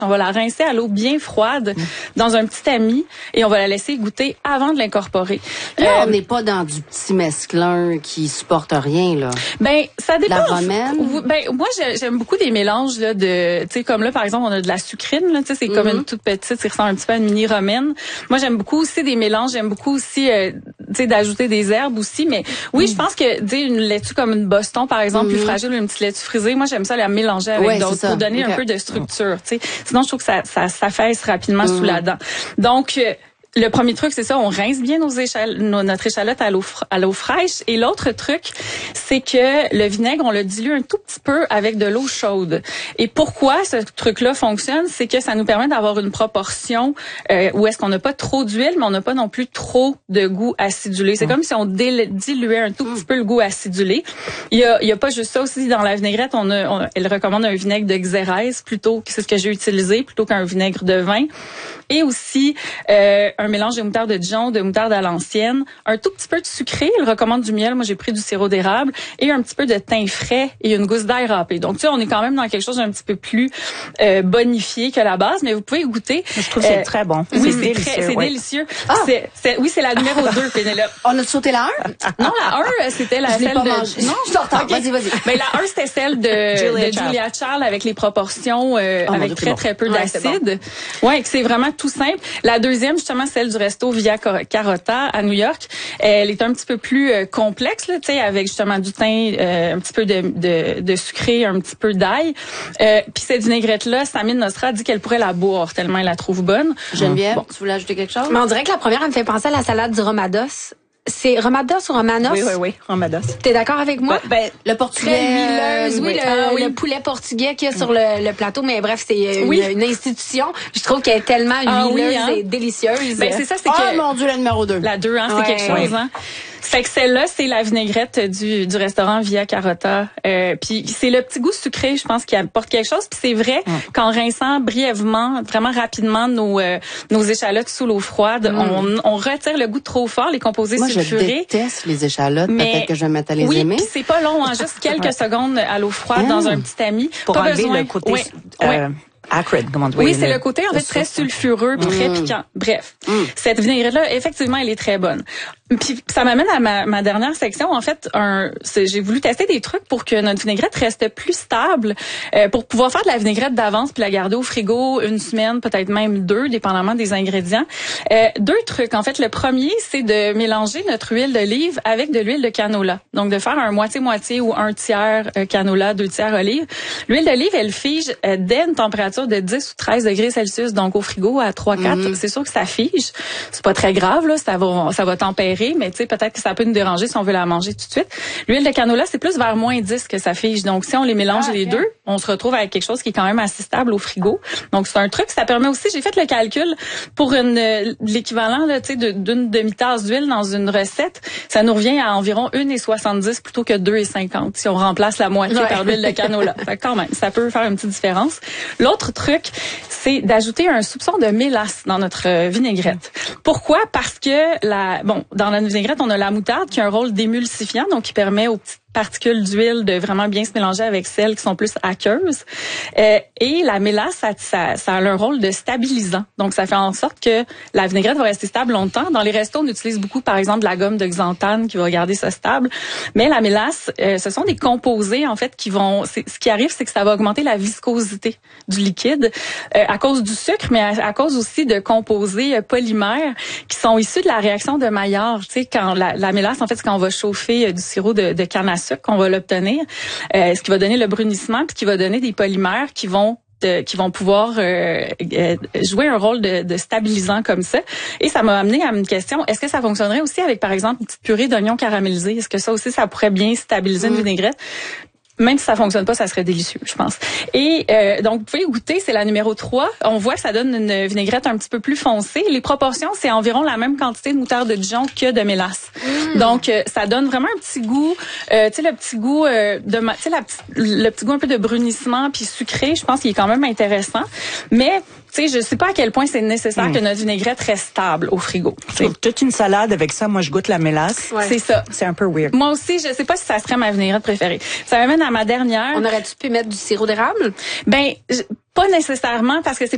On va la rincer à l'eau bien froide dans un petit tamis et on va la laisser goûter avant de l'incorporer. Là, on n'est pas dans du petit mesclun qui supporte rien, là. Ben, ça dépend. La romaine? Ben, moi, j'aime beaucoup des mélanges, là, de, tu sais, comme là, par exemple, on a de la sucrine, là, tu sais, c'est comme une toute petite, ça ressemble un petit peu à une mini romaine. Moi, j'aime beaucoup aussi des mélanges, j'aime beaucoup aussi, tu sais, d'ajouter des herbes aussi, mais oui, je pense que, tu sais, une laitue comme une Boston, par exemple, plus fragile ou une petite laitue frisée, moi, j'aime ça la mélanger avec d'autres pour donner un peu de structure, tu sais. Sinon, je trouve que ça s'affaisse rapidement sous la dent. Donc, le premier truc, c'est ça, on rince bien notre échalote à l'eau fraîche. Et l'autre truc, c'est que le vinaigre, on le dilue un tout petit peu avec de l'eau chaude. Et pourquoi ce truc-là fonctionne, c'est que ça nous permet d'avoir une proportion où est-ce qu'on n'a pas trop d'huile, mais on n'a pas non plus trop de goût acidulé. C'est comme si on diluait un tout petit peu le goût acidulé. Il y a pas juste ça aussi dans la vinaigrette. Elle recommande un vinaigre de Xérès plutôt que c'est ce que j'ai utilisé plutôt qu'un vinaigre de vin. Et aussi un mélange de moutarde de Dijon, de moutarde à l'ancienne, un tout petit peu de sucré. Elle recommande du miel. Moi, j'ai pris du sirop d'érable et un petit peu de thym frais et une gousse d'ail râpé. Donc, tu sais, on est quand même dans quelque chose d'un petit peu plus bonifié que la base, mais vous pouvez goûter. Je trouve que c'est très bon. Oui, c'est délicieux. Ah. Oui, c'est la numéro 2, Pénélope. On a sauté la 1? Non, la 1, c'était Je l'ai celle pas de... mangée. Non, je t'entends. Okay. Vas-y. Mais la 1, c'était celle de Julia Child avec les proportions, avec très peu d'acide. Ouais, que c'est vraiment tout simple. La deuxième, justement, celle du resto Via Carota à New York. Elle est un petit peu plus complexe, là, tu sais, avec justement du thym, un petit peu de sucré, un petit peu d'ail. Puis cette vinaigrette-là, Samine Nosra dit qu'elle pourrait la boire tellement elle la trouve bonne. Geneviève, tu voulais ajouter quelque chose? Mais on dirait que la première, elle me fait penser à la salade du Romados. C'est Romados ou Romanos? Oui, Romados. T'es d'accord avec moi? Ben, le portugais. Très huileuse, oui, le poulet portugais qu'il y a sur le plateau, mais bref, c'est une institution. Je trouve qu'elle est tellement huileuse et délicieuse. Ben, c'est ça, c'est que... mon Dieu, la numéro 2. La 2, c'est quelque chose, hein. Fait que celle-là, c'est la vinaigrette du restaurant Via Carota. Puis c'est le petit goût sucré, je pense, qui apporte quelque chose. Puis c'est vrai qu'en rinçant brièvement, vraiment rapidement nos échalotes sous l'eau froide, on retire le goût trop fort, les composés sulfurés. Moi, je déteste les échalotes. Peut-être que je vais me mettre à les aimer. Oui, c'est pas long, hein, juste quelques secondes à l'eau froide dans un petit tamis. Pour pas enlever besoin. le côté acrid, comment on dit. Oui, c'est le côté en fait très sulfureux puis très piquant. Bref, cette vinaigrette-là, effectivement, elle est très bonne. Puis ça m'amène à ma dernière section. En fait, j'ai voulu tester des trucs pour que notre vinaigrette reste plus stable, pour pouvoir faire de la vinaigrette d'avance puis la garder au frigo une semaine, peut-être même 2, dépendamment des ingrédients. 2 trucs. En fait, le premier, c'est de mélanger notre huile d'olive avec de l'huile de canola. Donc, de faire un moitié-moitié ou un tiers canola, 2 tiers olive. L'huile d'olive, elle fige dès une température de 10 ou 13 degrés Celsius, donc au frigo à 3-4. C'est sûr que ça fige. C'est pas très grave, là. Ça va tempérer, mais tu sais, peut-être que ça peut nous déranger si on veut la manger tout de suite. L'huile de canola, c'est plus vers moins 10 que ça fige. Donc, si on les mélange les deux, on se retrouve avec quelque chose qui est quand même assez stable au frigo. Donc, c'est un truc. Ça permet aussi, j'ai fait le calcul pour l'équivalent, là, tu sais, d'une demi-tasse d'huile dans une recette. Ça nous revient à environ 1,70 plutôt que 2,50 si on remplace la moitié par l'huile de canola. Fait que quand même, ça peut faire une petite différence. L'autre truc, c'est d'ajouter un soupçon de mélasse dans notre vinaigrette. Pourquoi? Parce que dans la vinaigrette, on a la moutarde qui a un rôle d'émulsifiant, donc qui permet aux petites particules d'huile de vraiment bien se mélanger avec celles qui sont plus aqueuses. Et la mélasse, ça a un rôle de stabilisant. Donc, ça fait en sorte que la vinaigrette va rester stable longtemps. Dans les restos, on utilise beaucoup, par exemple, de la gomme de xanthane qui va garder ça stable. Mais la mélasse, ce sont des composés, en fait, ce qui arrive, c'est que ça va augmenter la viscosité du liquide à cause du sucre, mais à cause aussi de composés polymères qui sont issus de la réaction de Maillard. Tu sais, quand la mélasse, en fait, c'est quand on va chauffer du sirop de canne à sucre qu'on va l'obtenir, ce qui va donner le brunissement puis qui va donner des polymères qui vont pouvoir jouer un rôle de stabilisant comme ça. Et ça m'a amené à une question, est-ce que ça fonctionnerait aussi avec, par exemple, une petite purée d'oignons caramélisés? Est-ce que ça aussi, ça pourrait bien stabiliser une vinaigrette? Même si ça fonctionne pas, ça serait délicieux, je pense. Et donc, vous pouvez goûter, c'est la numéro 3. On voit que ça donne une vinaigrette un petit peu plus foncée. Les proportions, c'est environ la même quantité de moutarde de Dijon que de mélasse. Donc, ça donne vraiment un petit goût, tu sais, le petit goût le petit goût un peu de brunissement puis sucré. Je pense qu'il est quand même intéressant. Mais tu sais, je sais pas à quel point c'est nécessaire que notre vinaigrette reste stable au frigo. Toute une salade avec ça, moi je goûte la mélasse. Ouais. C'est ça. C'est un peu weird. Moi aussi, je sais pas si ça serait ma vinaigrette préférée. Ça m'amène à ma dernière. On aurait-tu pu mettre du sirop d'érable? Ben, pas nécessairement parce que c'est